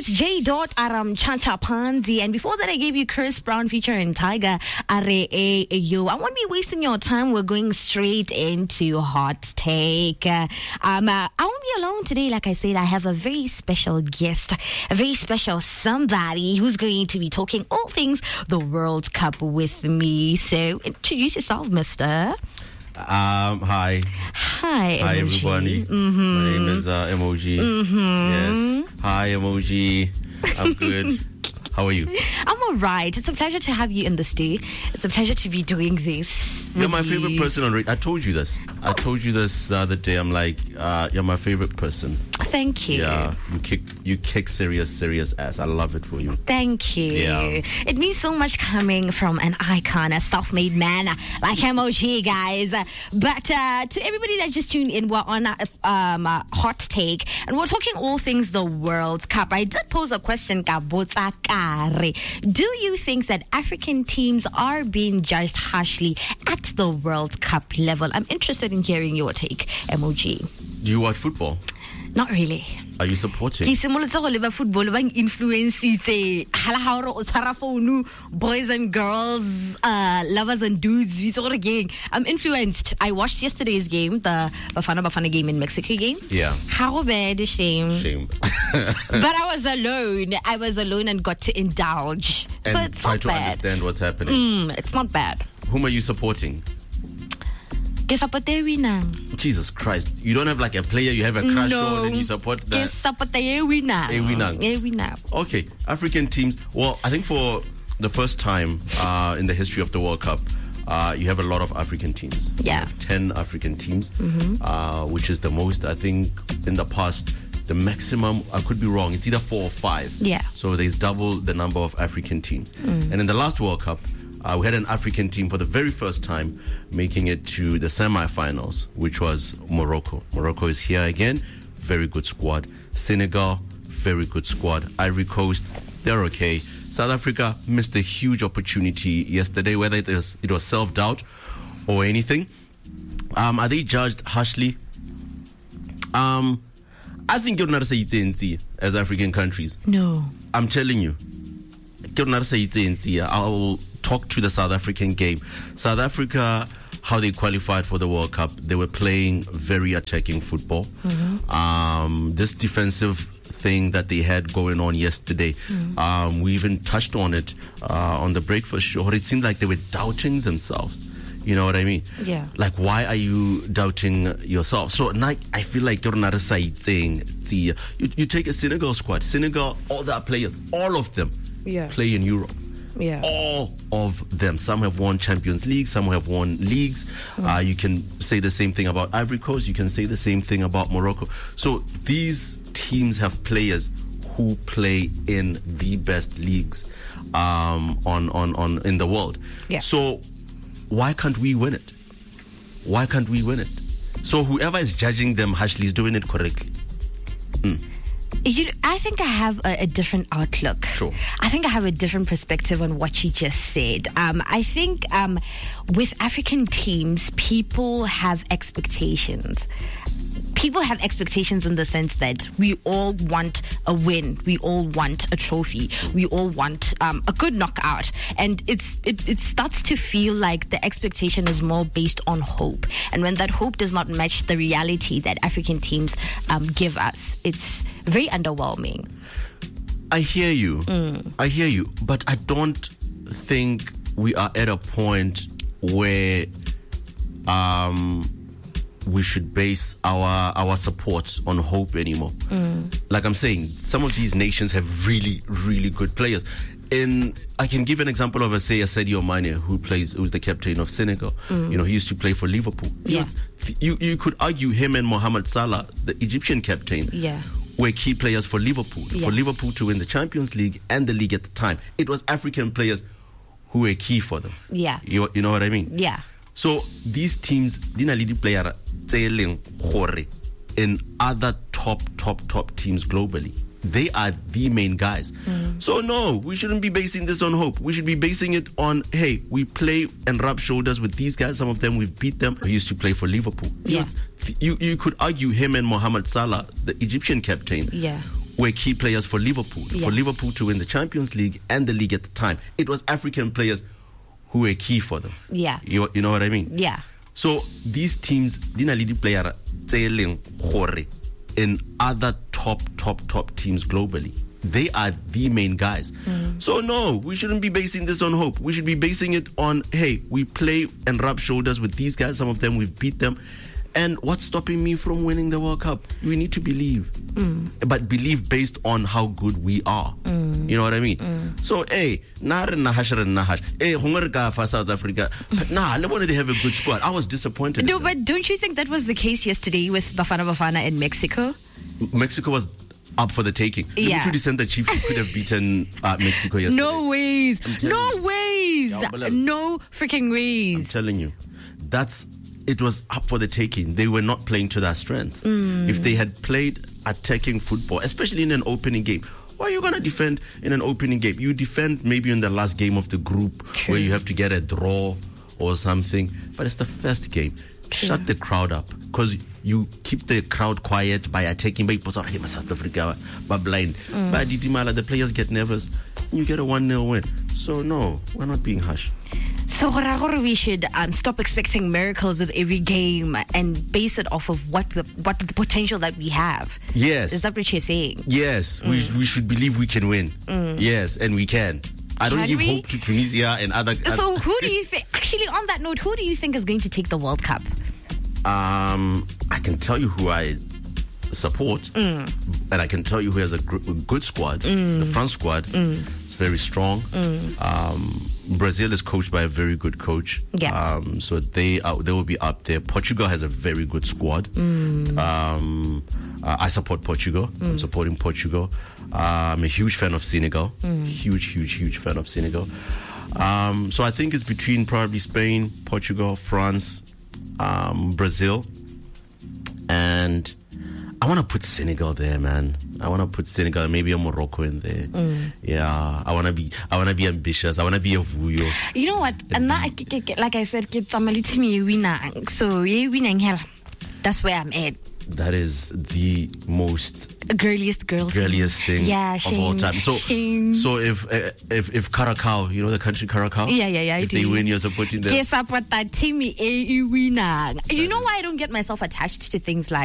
it's J. Aram Chacha Panzi, and before that I gave you Chris Brown featuring Tiger Are Yo. I won't be wasting your time. We're going straight into Hot Take. I won't be alone today. Like I said, I have a very special guest, a very special somebody who's going to be talking all things the World Cup with me. So introduce yourself, mister. Hi. Hi, Hi, everybody. My name is Emoji. Yes. Hi, Emoji. I'm good. How are you? I'm all right. It's a pleasure to have you in the studio. It's a pleasure to be doing this. You're my favorite person on radio. I told you this. I told you this the other day. I'm like, you're my favorite person. Thank you. Yeah, you kick serious ass. I love it for you. Thank you. Yeah. It means so much coming from an icon, a self-made man like MOG, guys. But to everybody that just tuned in, we're on a Hot Take, and we're talking all things the World Cup. I did pose a question, Kabotsa Kare. Do you think that African teams are being judged harshly at the World Cup level? I'm interested in hearing your take, MOG. Do you watch football? Not really. Are you supporting? Football influence boys and girls, lovers and dudes. I'm influenced. I watched yesterday's game, the Bafana game in Mexico game. Yeah. How bad? Shame. But I was alone and got to indulge. And so it's try not to bad. understand what's happening. It's not bad. Whom are you supporting? Jesus Christ. You don't have like a player you have a crush on and you support that? Okay, African teams. Well, I think for the first time in the history of the World Cup, you have a lot of African teams. Yeah. You have 10 African teams, which is the most, I think, in the past. The maximum, I could be wrong, it's either 4 or 5. Yeah. So there's double the number of African teams. And in the last World Cup, we had an African team for the very first time making it to the semi-finals, which was Morocco. Morocco is here again. Very good squad. Senegal, very good squad. Ivory Coast, they're okay. South Africa missed a huge opportunity yesterday, whether it was self-doubt or anything. Are they judged harshly? I think you're not say it's as African countries. No. I'm telling you. I'll talk to the South African game. South Africa, how they qualified for the World Cup, they were playing very attacking football. This defensive thing that they had going on yesterday, we even touched on it on the breakfast show. It seemed like they were doubting themselves. You know what I mean? Yeah. Like, why are you doubting yourself? So, I feel like you're not saying, you take a Senegal squad. Senegal, all their players, all of them play in Europe. Yeah. All of them. Some have won Champions League, some have won leagues. You can say the same thing about Ivory Coast. You can say the same thing about Morocco. So these teams have players who play in the best leagues in the world. Yeah. So why can't we win it? Why can't we win it? So whoever is judging them harshly is doing it correctly. I think I have a different outlook. Sure. I think I have a different perspective on what you just said. I think with African teams, people have expectations. People have expectations in the sense that we all want a win. We all want a trophy. We all want a good knockout. And it starts to feel like the expectation is more based on hope. And when that hope does not match the reality that African teams give us, it's very underwhelming. I hear you. But I don't think we are at a point where we should base our support on hope anymore. Like I'm saying, some of these nations have really, really good players. I can give an example of, say, a Sadio Mane who's the captain of Senegal. He used to play for Liverpool. You could argue him and Mohamed Salah, the Egyptian captain, were key players for Liverpool. For Liverpool to win the Champions League and the league at the time, it was African players who were key for them. You know what I mean? Yeah. So these teams, dina le player in other top teams globally, they are the main guys. So no, we shouldn't be basing this on hope. We should be basing it on, hey, we play and rub shoulders with these guys. Some of them we've beat them. He used to play for Liverpool. You could argue him and Mohamed Salah, the Egyptian captain, were key players for Liverpool. For Liverpool to win the Champions League and the league at the time, it was African players who were key for them. Yeah. You know what I mean? Yeah. So these teams, dina le player in other top teams globally, they are the main guys. So no, we shouldn't be basing this on hope. We should be basing it on, hey, we play and rub shoulders with these guys. Some of them, we've beat them. And what's stopping me from winning the World Cup? We need to believe. But believe based on how good we are. You know what I mean? So, hey, for South Africa. Nah, they have a good squad. I was disappointed. No, but don't you think that was the case yesterday with Bafana Bafana in Mexico? Mexico was up for the taking. Yeah. To descend the Chiefs could have beaten Mexico yesterday. No ways. No ways. No freaking ways. I'm telling you. It was up for the taking. They were not playing to their strengths. If they had played attacking football, especially in an opening game, why are you going to defend in an opening game? You defend maybe in the last game of the group. True. Where you have to get a draw or something. But it's the first game. True. Shut the crowd up, because you keep the crowd quiet by attacking. South Africa, but blind. But the players get nervous. You get a 1-0 win. So no, we're not being harsh. So we should stop expecting miracles with every game and base it off of what the potential that we have. Yes. Is that what you're saying? Yes. We should believe we can win. Yes, and we can. I don't give hope to Tunisia and other... So who do you think... Actually, on that note, who do you think is going to take the World Cup? I can tell you who I support. And I can tell you who has a good squad. The France squad. It's very strong. Brazil is coached by a very good coach. Yeah. So they will be up there. Portugal has a very good squad. I support Portugal. I'm supporting Portugal. I'm a huge fan of Senegal. Huge fan of Senegal. So I think it's between probably Spain, Portugal, France, Brazil, and I want to put Senegal there, man. I want to put Senegal, maybe a Morocco in there. Yeah, I want to be ambitious. I want to be a vuyo. You know what? And like I said, so that's where I'm at. That is the most girliest thing of all time. So if Curacao, you know the country Curacao? Yeah, if they win, you're supporting them. You know why I don't get myself attached to things like